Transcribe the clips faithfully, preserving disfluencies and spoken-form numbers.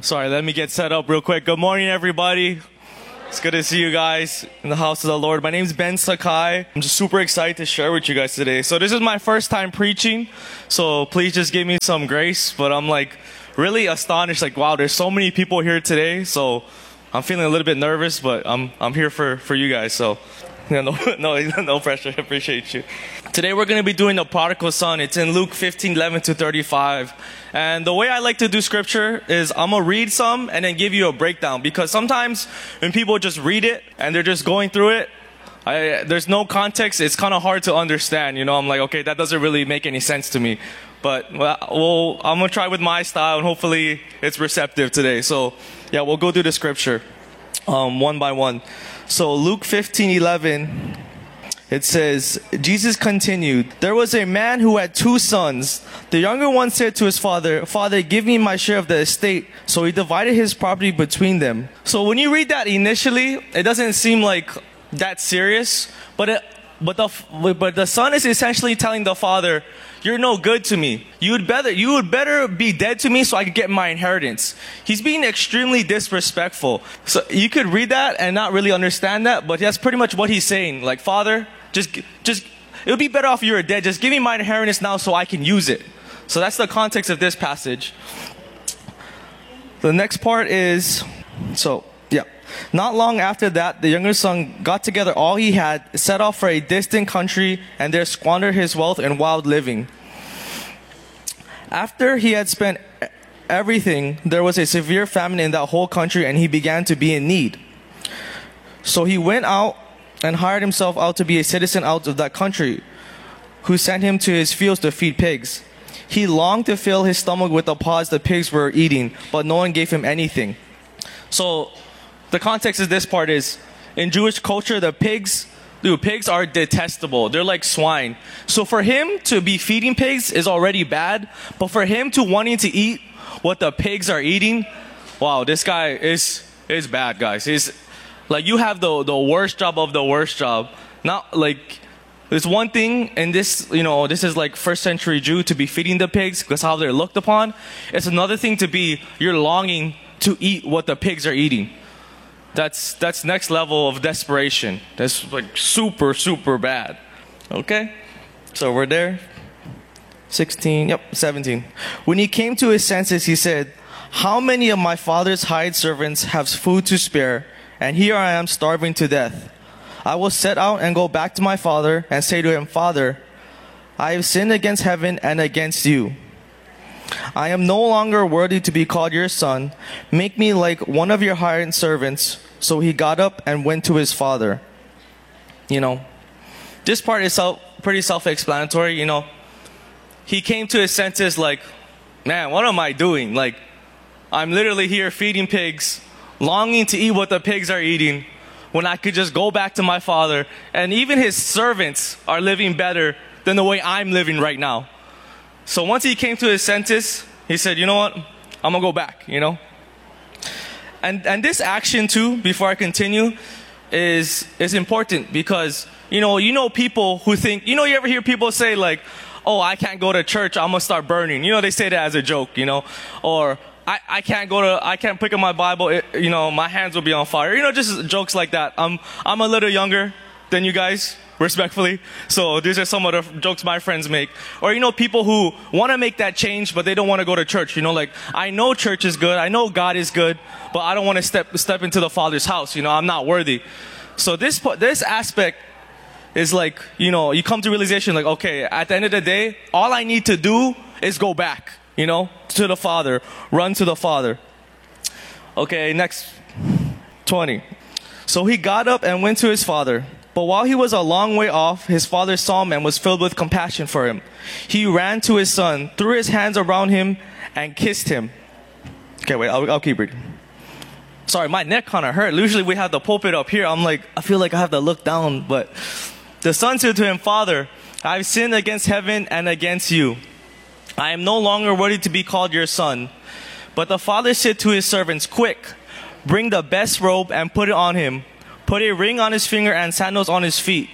Sorry, let me get set up real quick. Good morning, everybody. It's good to see you guys in the house of the Lord. My name is Ben Sakai. I'm just super excited to share with you guys today. So this is my first time preaching, so please just give me some grace. But I'm like really astonished, like wow, there's so many people here today. So I'm feeling a little bit nervous, but I'm I'm here for, for you guys. So yeah, no, no, no pressure. I appreciate you. Today we're going to be doing the prodigal son. It's in Luke fifteen, eleven to thirty-five. And the way I like to do scripture is I'm going to read some and then give you a breakdown. Because sometimes when people just read it and they're just going through it, I, there's no context. It's kind of hard to understand. You know, I'm like, okay, that doesn't really make any sense to me. But well, well I'm going to try with my style and hopefully it's receptive today. So yeah, we'll go through the scripture um, one by one. So Luke fifteen, eleven. It says, Jesus continued, "There was a man who had two sons. The younger one said to his father, 'Father, give me my share of the estate.' So he divided his property between them." So when you read that initially, it doesn't seem like that serious. But it, but the but the son is essentially telling the father, "You're no good to me. You would better you would better be dead to me so I could get my inheritance." He's being extremely disrespectful. So you could read that and not really understand that, but that's pretty much what he's saying. Like, Father, just just it would be better off you were dead. Just give me my inheritance now so I can use it. So that's the context of this passage. The next part is, so yeah. Not long after that, the younger son got together all he had, set off for a distant country, and there squandered his wealth in wild living. After he had spent everything, there was a severe famine in that whole country, and he began to be in need. So he went out and hired himself out to be a citizen out of that country, who sent him to his fields to feed pigs. He longed to fill his stomach with the pods the pigs were eating, but no one gave him anything. So the context of this part is, in Jewish culture, the pigs, dude, pigs are detestable. They're like swine. So for him to be feeding pigs is already bad, but for him to wanting to eat what the pigs are eating, wow, this guy is is bad, guys. He's like, you have the the worst job of the worst job. Not like, there's one thing, and this, you know, this is like first century Jew, to be feeding the pigs because how they're looked upon. It's another thing to be, you're longing to eat what the pigs are eating. That's that's next level of desperation. That's like super, super bad. Okay? So we're there. sixteen, yep, seventeen. When he came to his senses, he said, "How many of my father's hired servants have food to spare, and here I am starving to death? I will set out and go back to my father and say to him, 'Father, I have sinned against heaven and against you. I am no longer worthy to be called your son. Make me like one of your hired servants.' So he got up and went to his father." You know, this part is self, pretty self-explanatory. You know, he came to his senses like, man, what am I doing? Like, I'm literally here feeding pigs, longing to eat what the pigs are eating, when I could just go back to my father. And even his servants are living better than the way I'm living right now. So once he came to his senses, he said, you know what? I'm going to go back, you know. And and this action too, before I continue, is is important because, you know, you know people who think, you know, you ever hear people say like, oh, I can't go to church, I'm going to start burning. You know, they say that as a joke, you know. Or I, I can't go to, I can't pick up my Bible, it, you know, my hands will be on fire. You know, just jokes like that. I'm, I'm a little younger than you guys, respectfully. So these are some of the jokes my friends make. Or, you know, people who want to make that change, but they don't want to go to church. You know, like, I know church is good. I know God is good, but I don't want to step, step into the Father's house. You know, I'm not worthy. So this, this aspect is like, you know, you come to realization like, okay, at the end of the day, all I need to do is go back, you know, to the Father, run to the Father. Okay, next, twenty. So he got up and went to his father. But while he was a long way off, his father saw him and was filled with compassion for him. He ran to his son, threw his hands around him, and kissed him. Okay, wait, I'll, I'll keep reading. Sorry, my neck kind of hurt. Usually we have the pulpit up here. I'm like, I feel like I have to look down. But the son said to him, "Father, I've sinned against heaven and against you. I am no longer worthy to be called your son." But the father said to his servants, "Quick, bring the best robe and put it on him. Put a ring on his finger and sandals on his feet.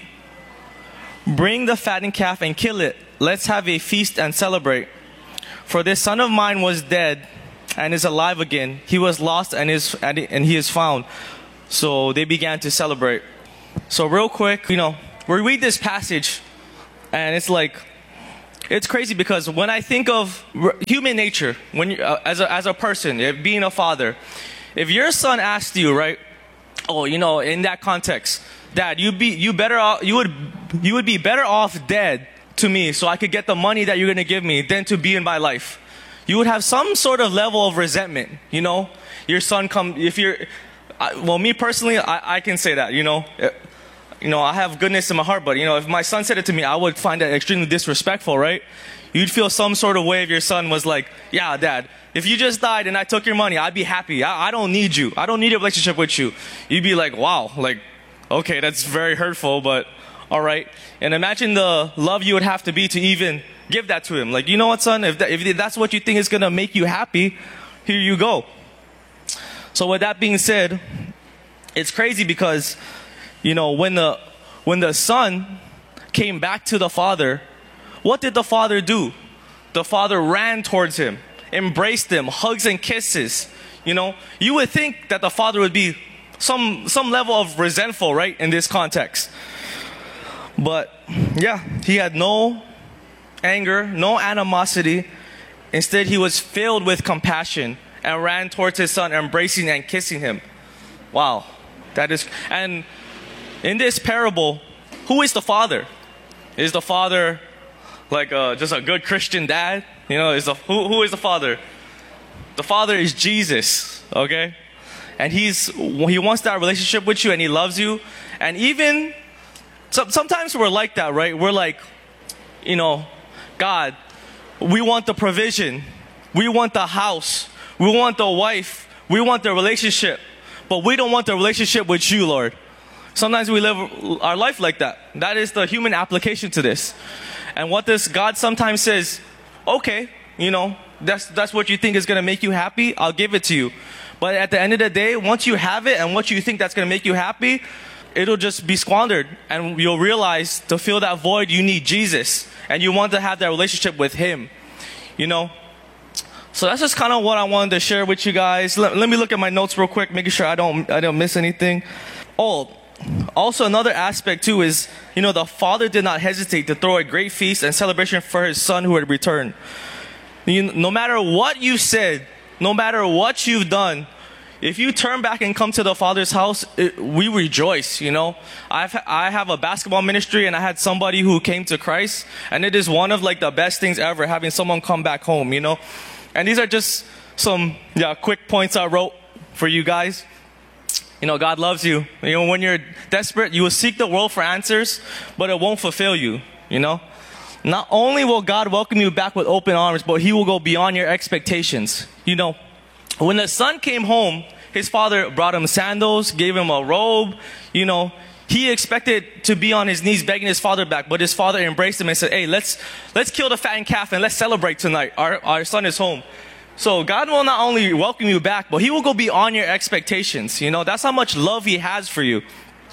Bring the fattened calf and kill it. Let's have a feast and celebrate. For this son of mine was dead and is alive again. He was lost and is and he is found. So they began to celebrate. So real quick, you know, we read this passage, and it's like, it's crazy because when I think of human nature, when you, uh, as a as a person, if being a father, if your son asked you, right, oh, you know, in that context, Dad, you'd be you better off, you would you would be better off dead to me, so I could get the money that you're gonna give me, than to be in my life. You would have some sort of level of resentment, you know. Your son come if you're, I, well, me personally, I, I can say that, you know. You know, I have goodness in my heart, but, you know, if my son said it to me, I would find that extremely disrespectful, right? You'd feel some sort of way if your son was like, yeah, Dad, if you just died and I took your money, I'd be happy. I, I don't need you. I don't need a relationship with you. You'd be like, wow, like, okay, that's very hurtful, but all right. And imagine the love you would have to be to even give that to him. Like, you know what, son, if, that, if that's what you think is going to make you happy, here you go. So with that being said, it's crazy because, you know, when the when the son came back to the father, what did the father do? The father ran towards him, embraced him, hugs and kisses. You know, you would think that the father would be some some level of resentful, right, in this context. But yeah, he had no anger, no animosity. Instead, he was filled with compassion and ran towards his son, embracing and kissing him. Wow, that is, and in this parable, who is the father? Is the father like uh, just a good Christian dad? You know, is the who who is the father? The father is Jesus, okay? And he's he wants that relationship with you, and he loves you. And even so, sometimes we're like that, right? We're like, you know, God, we want the provision, we want the house, we want the wife, we want the relationship, but we don't want the relationship with you, Lord. Sometimes we live our life like that. That is the human application to this. And what this God sometimes says, okay, you know, that's that's what you think is going to make you happy, I'll give it to you. But at the end of the day, once you have it and what you think that's going to make you happy, it'll just be squandered. And you'll realize to fill that void, you need Jesus. And you want to have that relationship with Him, you know. So that's just kind of what I wanted to share with you guys. Let, let me look at my notes real quick, making sure I don't I don't miss anything. Oh, also another aspect too is, you know, the father did not hesitate to throw a great feast and celebration for his son who had returned. You, no matter what you said, no matter what you've done, if you turn back and come to the Father's house, it, we rejoice, you know. I've, I have a basketball ministry, and I had somebody who came to Christ, and it is one of like the best things ever, having someone come back home, you know. And these are just some yeah quick points I wrote for you guys. You know, God loves you. You know, when you're desperate, you will seek the world for answers, but it won't fulfill you, you know. Not only will God welcome you back with open arms, but He will go beyond your expectations. You know, when the son came home, his father brought him sandals, gave him a robe. You know, he expected to be on his knees begging his father back, but his father embraced him and said, hey, let's let's kill the fattened calf and let's celebrate tonight. Our, our son is home. So God will not only welcome you back, but He will go beyond your expectations. You know, that's how much love He has for you.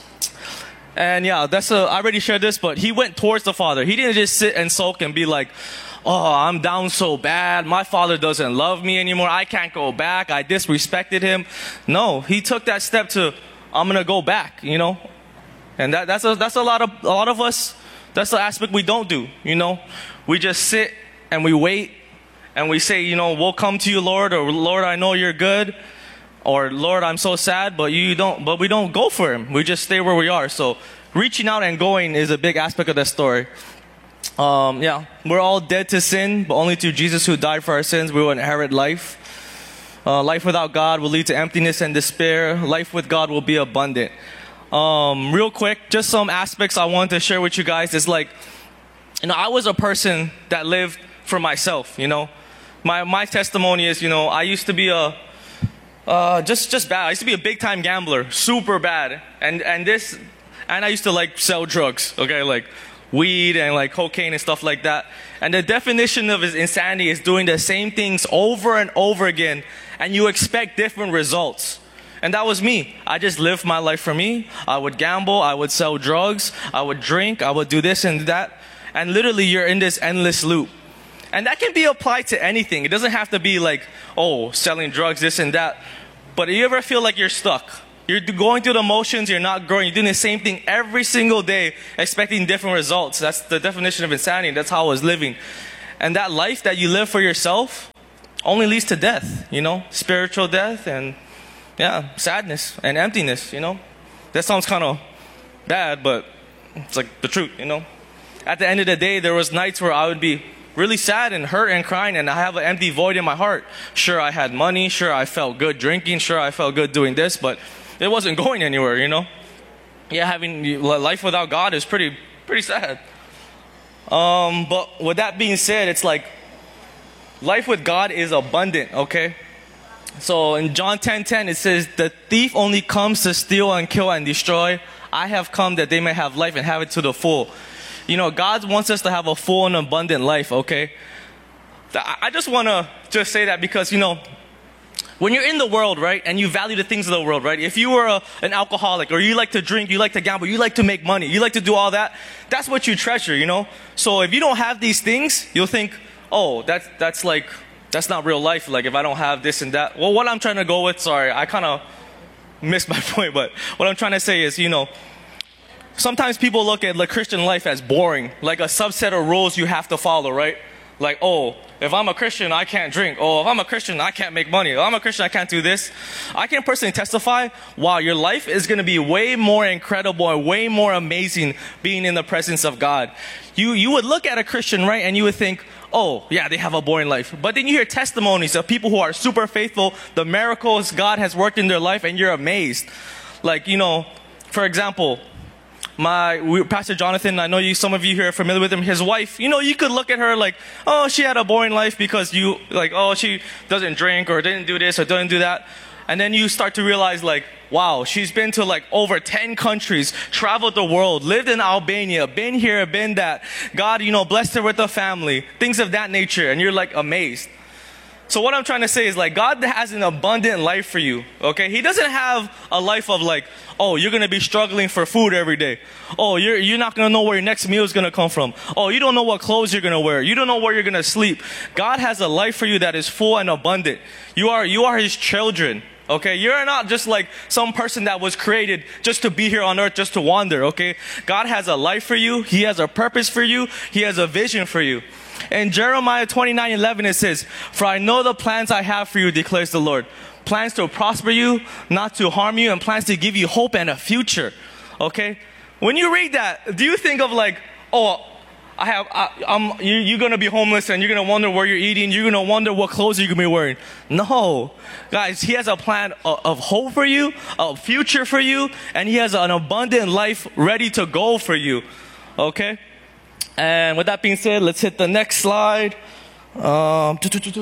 And yeah, that's a, I already shared this, but he went towards the father. He didn't just sit and sulk and be like, oh, I'm down so bad. My father doesn't love me anymore. I can't go back. I disrespected him. No, he took that step to, I'm going to go back, you know. And that, that's, a, that's a lot of, a lot of us, that's the aspect we don't do, you know. We just sit and we wait. And we say, you know, we'll come to you, Lord, or Lord, I know you're good, or Lord, I'm so sad, but you don't, but we don't go for Him. We just stay where we are. So reaching out and going is a big aspect of that story. Um, yeah, we're all dead to sin, but only through Jesus who died for our sins, we will inherit life. Uh, life without God will lead to emptiness and despair. Life with God will be abundant. Um, real quick, just some aspects I wanted to share with you guys is like, you know, I was a person that lived for myself, you know. My my testimony is, you know, I used to be a uh, just just bad. I used to be a big time gambler, super bad, and and this, and I used to like sell drugs, okay, like weed and like cocaine and stuff like that. And the definition of insanity is doing the same things over and over again, and you expect different results. And that was me. I just lived my life for me. I would gamble, I would sell drugs, I would drink, I would do this and that, and literally you're in this endless loop. And that can be applied to anything. It doesn't have to be like, oh, selling drugs, this and that. But do you ever feel like you're stuck? You're going through the motions, you're not growing, you're doing the same thing every single day, expecting different results. That's the definition of insanity. That's how I was living. And that life that you live for yourself only leads to death, you know, spiritual death and, yeah, sadness and emptiness, you know. That sounds kind of bad, but it's like the truth, you know. At the end of the day, there was nights where I would be really sad and hurt and crying, and I have an empty void in my heart. Sure, I had money. Sure, I felt good drinking. Sure, I felt good doing this, but it wasn't going anywhere, you know. Yeah, having life without God is pretty, pretty sad. Um, but with that being said, it's like life with God is abundant, okay? So in John ten ten, it says, the thief only comes to steal and kill and destroy. I have come that they may have life and have it to the full. You know, God wants us to have a full and abundant life, okay? I just want to just say that because, you know, when you're in the world, right, and you value the things of the world, right, if you were a, an alcoholic or you like to drink, you like to gamble, you like to make money, you like to do all that, that's what you treasure, you know? So if you don't have these things, you'll think, oh, that's, that's like, that's not real life, like if I don't have this and that. Well, what I'm trying to go with, sorry, I kind of missed my point, but what I'm trying to say is, you know, sometimes people look at the Christian life as boring, like a subset of rules you have to follow, right? Like, oh, if I'm a Christian, I can't drink. Oh, if I'm a Christian, I can't make money. If I'm a Christian, I can't do this. I can personally testify, wow, your life is going to be way more incredible and way more amazing being in the presence of God. You, you would look at a Christian, right, and you would think, oh, yeah, they have a boring life. But then you hear testimonies of people who are super faithful, the miracles God has worked in their life, and you're amazed. Like, you know, for example, My, we, Pastor Jonathan, I know you, some of you here are familiar with him, his wife, you know, you could look at her like, oh, she had a boring life because you, like, oh, she doesn't drink or didn't do this or didn't do that. And then you start to realize like, wow, she's been to like over ten countries, traveled the world, lived in Albania, been here, been that. God, you know, blessed her with a family, things of that nature. And you're like amazed. So what I'm trying to say is like, God has an abundant life for you, okay? He doesn't have a life of like, oh, you're going to be struggling for food every day. Oh, you're, you're not going to know where your next meal is going to come from. Oh, you don't know what clothes you're going to wear. You don't know where you're going to sleep. God has a life for you that is full and abundant. You are, you are His children, okay? You're not just like some person that was created just to be here on earth, just to wander, okay? God has a life for you. He has a purpose for you. He has a vision for you. In Jeremiah twenty-nine eleven it says, for I know the plans I have for you, declares the Lord. Plans to prosper you, not to harm you, and plans to give you hope and a future. Okay? When you read that, do you think of like, oh, I have, I, I'm, you, you're going to be homeless and you're going to wonder where you're eating. You're going to wonder what clothes you're going to be wearing. No. Guys, He has a plan of, of hope for you, a future for you, and He has an abundant life ready to go for you. Okay? And with that being said, let's hit the next slide. Um,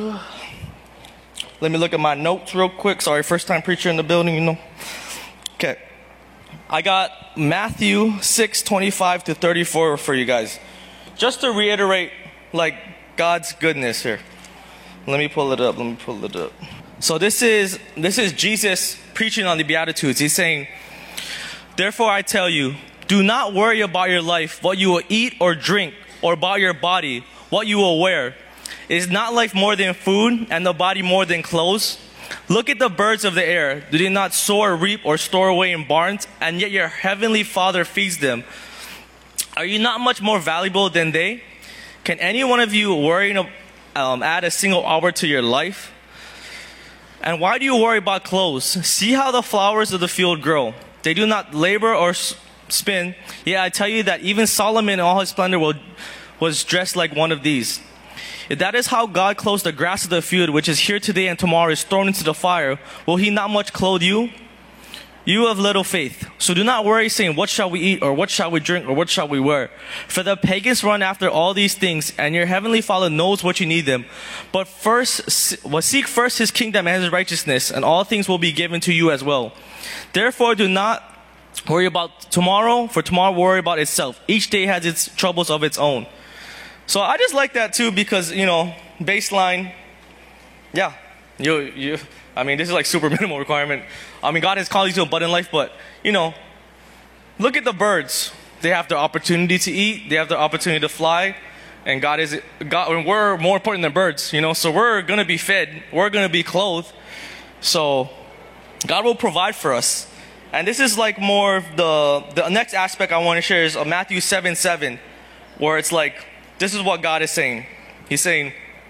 let me look at my notes real quick. Sorry, first time preacher in the building, you know. Okay. I got Matthew six twenty-five to thirty-four for you guys. Just to reiterate, like, God's goodness here. Let me pull it up. Let me pull it up. So this is, this is Jesus preaching on the Beatitudes. He's saying, therefore I tell you, do not worry about your life, what you will eat or drink, or about your body, what you will wear. Is not life more than food, and the body more than clothes? Look at the birds of the air. Do they not sow or reap or store away in barns, and yet your heavenly Father feeds them? Are you not much more valuable than they? Can any one of you worrying um, add a single hour to your life? And why do you worry about clothes? See how the flowers of the field grow. They do not labor or spin. Yeah, I tell you that even Solomon in all his splendor will, was dressed like one of these. If that is how God clothes the grass of the field, which is here today and tomorrow is thrown into the fire, will He not much clothe you? You of little faith. So do not worry, saying, what shall we eat, or what shall we drink, or what shall we wear? For the pagans run after all these things, and your heavenly Father knows what you need them. But first, well, seek first His kingdom and His righteousness, and all things will be given to you as well. Therefore do not worry about tomorrow, for tomorrow will worry about itself. Each day has its troubles of its own. So I just like that too because, you know, baseline, yeah, you, you, I mean, this is like super minimal requirement. I mean, God has called you to abundant life, but, you know, look at the birds. They have the opportunity to eat. They have the opportunity to fly. And God is, God, and we're more important than birds, you know, so we're going to be fed. We're going to be clothed. So God will provide for us. And this is like more of the, the next aspect I want to share is Matthew seven seven, where it's like, this is what God is saying. He's saying,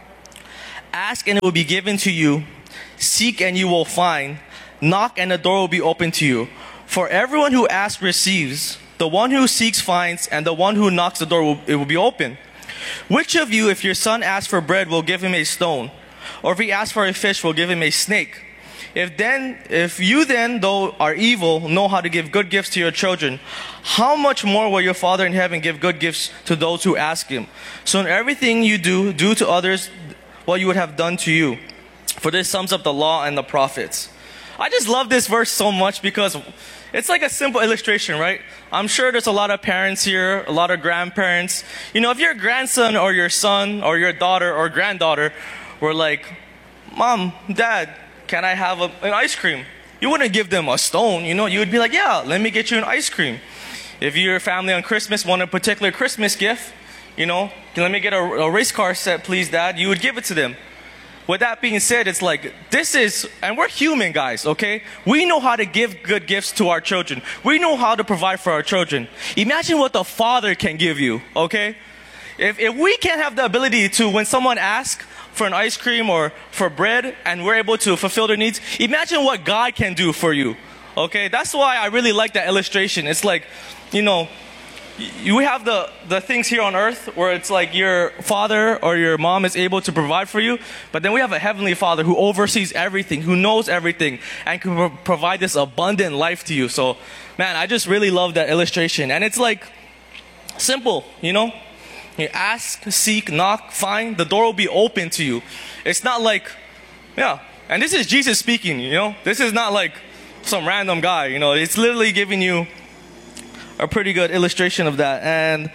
ask and it will be given to you. Seek and you will find. Knock and the door will be open to you. For everyone who asks receives. The one who seeks finds. And the one who knocks the door will, it will be open. Which of you, if your son asks for bread, will give him a stone? Or if he asks for a fish, will give him a snake? If then, if you then, though are evil, know how to give good gifts to your children, how much more will your Father in heaven give good gifts to those who ask him? So in everything you do, do to others what you would have done to you. For this sums up the law and the prophets. I just love this verse so much because it's like a simple illustration, right? I'm sure there's a lot of parents here, a lot of grandparents. You know, if your grandson or your son or your daughter or granddaughter were like, Mom, Dad, can I have a, an ice cream? You wouldn't give them a stone, you know. You would be like, yeah, let me get you an ice cream. If your family on Christmas want a particular Christmas gift, you know, let me get a, a race car set, please, Dad. You would give it to them. With that being said, it's like, this is, and we're human, guys, okay? We know how to give good gifts to our children. We know how to provide for our children. Imagine what the Father can give you, okay? If, if we can't have the ability to, when someone asks for an ice cream or for bread, and we're able to fulfill their needs, imagine what God can do for you, okay? That's why I really like that illustration. It's like, you know, you have the, the things here on earth where it's like your father or your mom is able to provide for you. But then we have a heavenly Father who oversees everything, who knows everything, and can pro- provide this abundant life to you. So, man, I just really love that illustration. And it's like simple, you know. You ask, seek, knock, find. The door will be open to you. It's not like, yeah. And this is Jesus speaking, you know. This is not like some random guy, you know. It's literally giving you a pretty good illustration of that. And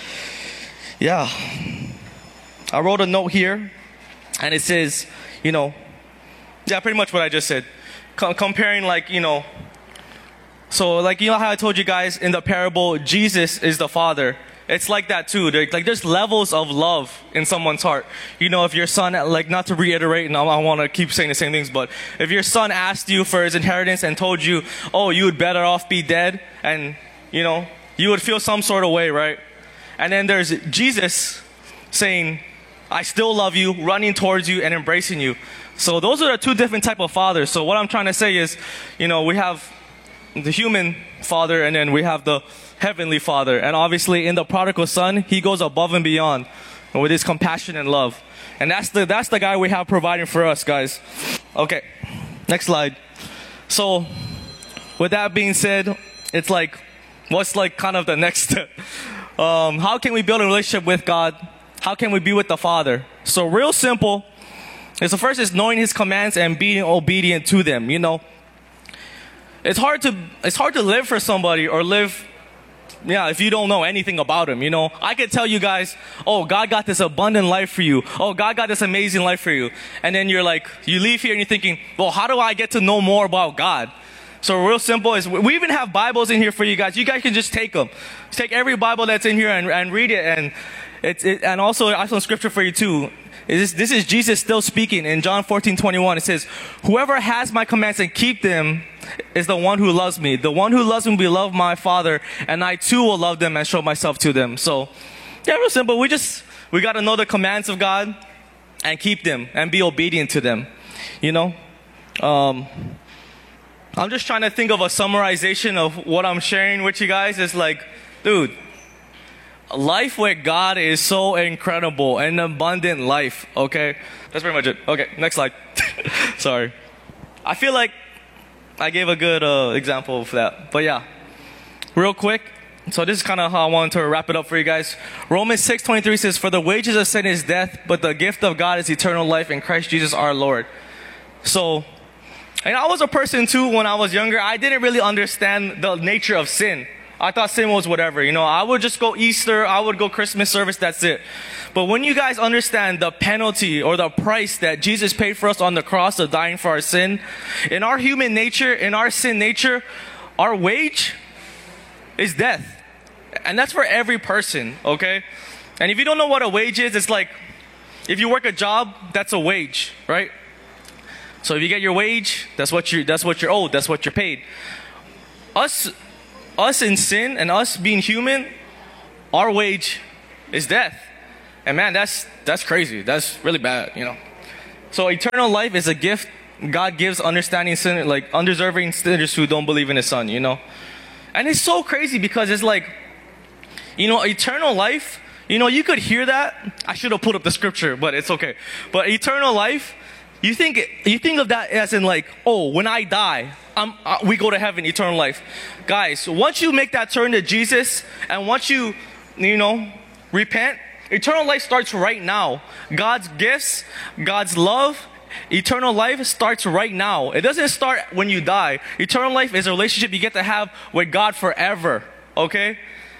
yeah, I wrote a note here and it says, you know, yeah, pretty much what I just said. Com- comparing like, you know, so like, you know how I told you guys in the parable, Jesus is the Father. It's like that too. There, like there's levels of love in someone's heart. You know, if your son, like not to reiterate, and I, I want to keep saying the same things, but if your son asked you for his inheritance and told you, oh, you would better off be dead, and you know, you would feel some sort of way, right? And then there's Jesus saying, I still love you, running towards you and embracing you. So those are the two different type of fathers. So what I'm trying to say is, you know, we have the human father and then we have the heavenly Father. And obviously in the prodigal son, he goes above and beyond with his compassion and love. And that's the, that's the guy we have providing for us, guys. Okay, next slide. So with that being said, it's like, what's like kind of the next step? Um, how can we build a relationship with God? How can we be with the Father? So real simple. Is the first is knowing His commands and being obedient to them. You know, it's hard to it's hard to live for somebody or live, yeah, if you don't know anything about Him. You know, I could tell you guys, oh, God got this abundant life for you. Oh, God got this amazing life for you. And then you're like, you leave here and you're thinking, well, how do I get to know more about God? So real simple is, we even have Bibles in here for you guys. You guys can just take them. Take every Bible that's in here and, and read it. And it's it, and also I have some scripture for you too. This, this is Jesus still speaking in John fourteen twenty-one. It says, whoever has my commands and keep them is the one who loves me. The one who loves me will love my Father, and I too will love them and show myself to them. So yeah, real simple. We just, we got to know the commands of God and keep them and be obedient to them. You know? Um... I'm just trying to think of a summarization of what I'm sharing with you guys. It's like, dude, life with God is so incredible, an abundant life, okay? That's pretty much it. Okay, next slide. Sorry. I feel like I gave a good uh, example of that. But yeah, real quick. So this is kind of how I wanted to wrap it up for you guys. Romans six twenty-three says, for the wages of sin is death, but the gift of God is eternal life in Christ Jesus our Lord. So, and I was a person too when I was younger. I didn't really understand the nature of sin. I thought sin was whatever, you know. I would just go Easter, I would go Christmas service, that's it. But when you guys understand the penalty or the price that Jesus paid for us on the cross of dying for our sin, in our human nature, in our sin nature, our wage is death. And that's for every person, okay? And if you don't know what a wage is, it's like if you work a job, that's a wage, right? So if you get your wage, that's what you that's what you're owed, that's what you're paid. Us us in sin and us being human, our wage is death. And man, that's that's crazy. That's really bad, you know. So eternal life is a gift God gives understanding sin, like undeserving sinners who don't believe in his son, you know. And it's so crazy because it's like, you know, eternal life, you know, you could hear that. I should have put up the scripture, but it's okay. But eternal life, you think you think of that as in like, oh, when I die, I'm, uh, we go to heaven, eternal life. Guys, once you make that turn to Jesus, and once you, you know, repent, eternal life starts right now. God's gifts, God's love, eternal life starts right now. It doesn't start when you die. Eternal life is a relationship you get to have with God forever, okay?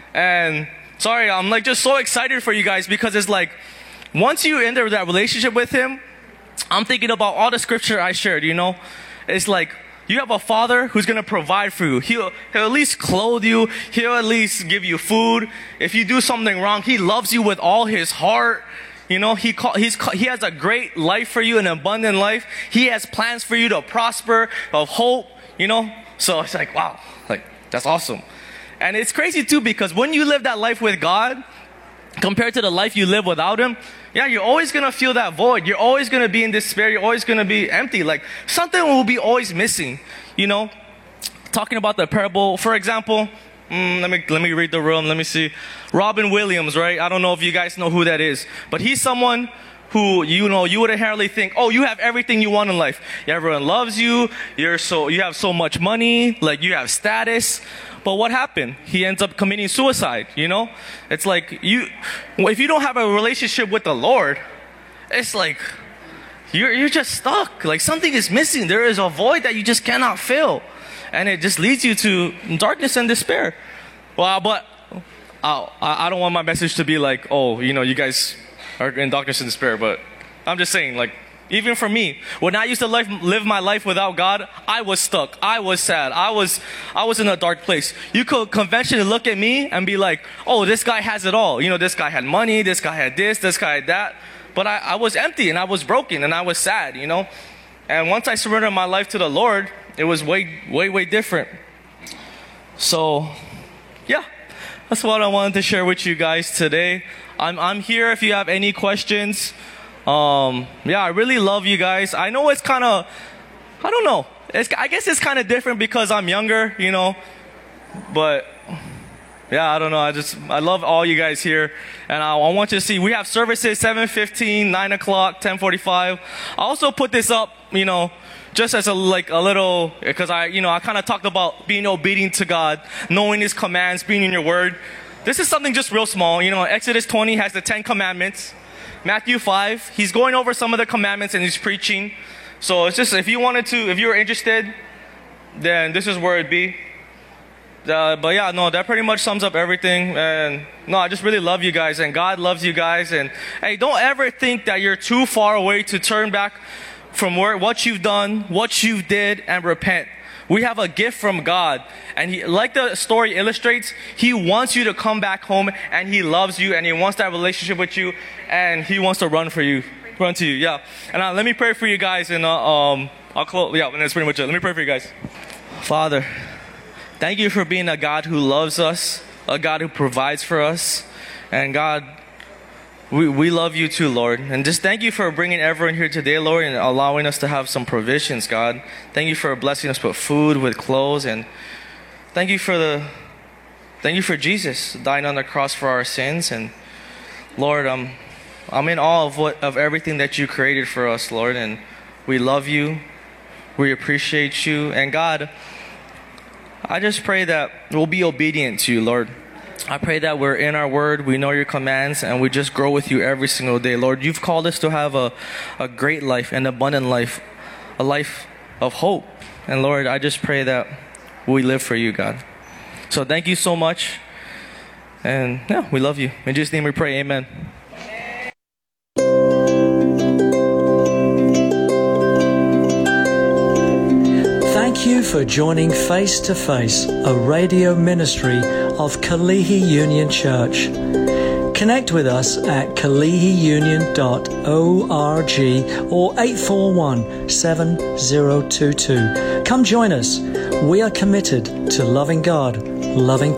And sorry, I'm like just so excited for you guys because it's like, once you enter that relationship with him, I'm thinking about all the scripture I shared, you know? It's like, you have a father who's going to provide for you. He'll, he'll at least clothe you. He'll at least give you food. If you do something wrong, he loves you with all his heart. You know, he call, he's, he has a great life for you, an abundant life. He has plans for you to prosper, of hope, you know? So it's like, wow, like, that's awesome. And it's crazy too because when you live that life with God, compared to the life you live without him, yeah, you're always going to feel that void. You're always going to be in despair. You're always going to be empty. Like, something will be always missing, you know? Talking about the parable, for example, mm, let me let me read the room. Let me see. Robin Williams, right? I don't know if you guys know who that is. But he's someone who, you know, you would inherently think, oh, you have everything you want in life. Everyone loves you. You're so, you have so much money. Like, you have status. But what happened? He ends up committing suicide, you know? It's like, you, if you don't have a relationship with the Lord, it's like, you're, you're just stuck. Like, something is missing. There is a void that you just cannot fill. And it just leads you to darkness and despair. Well, but I, I don't want my message to be like, oh, you know, you guys are in darkness and despair. But I'm just saying, like, even for me, when I used to live, live my life without God, I was stuck. I was sad. I was, I was in a dark place. You could conventionally look at me and be like, oh, this guy has it all. You know, this guy had money, this guy had this, this guy had that. But I, I was empty and I was broken and I was sad, you know. And once I surrendered my life to the Lord, it was way, way, way different. So, yeah, that's what I wanted to share with you guys today. I'm, I'm here if you have any questions. Um, yeah, I really love you guys. I know it's kind of, I don't know. It's, I guess it's kind of different because I'm younger, you know. But, yeah, I don't know. I just, I love all you guys here. And I, I want you to see, we have services seven fifteen, nine o'clock, ten forty-five. I also put this up, you know, just as a, like, a little, because I, you know, I kind of talked about being obedient to God, knowing his commands, being in your word. This is something just real small. You know, Exodus twenty has the Ten Commandments. Matthew five, he's going over some of the commandments and he's preaching. So it's just, if you wanted to, if you were interested, then this is where it'd be. Uh, but yeah, no, that pretty much sums up everything. And no, I just really love you guys and God loves you guys. And hey, don't ever think that you're too far away to turn back from where, what you've done, what you did, and repent. We have a gift from God. And he, like the story illustrates, he wants you to come back home and he loves you and he wants that relationship with you and he wants to run for you, run to you, yeah. And uh, let me pray for you guys and uh, um, I'll close, yeah, and that's pretty much it. Let me pray for you guys. Father, thank you for being a God who loves us, a God who provides for us, and God, We, we love you too, Lord. And just thank you for bringing everyone here today, Lord, and allowing us to have some provisions, God. Thank you for blessing us with food, with clothes, and thank you for the, thank you for Jesus dying on the cross for our sins. And Lord, um, I'm in awe of what, of everything that you created for us, Lord, and we love you. We appreciate you. And God, I just pray that we'll be obedient to you, Lord. I pray that we're in our word, we know your commands, and we just grow with you every single day. Lord, you've called us to have a, a great life, an abundant life, a life of hope. And Lord, I just pray that we live for you, God. So thank you so much. And yeah, we love you. In Jesus' name we pray, amen. Thank you for joining Face to Face, a radio ministry of Kalihi Union Church. Connect with us at kalihi union dot org or eight four one, seven zero two two. Come join us. We are committed to loving God, loving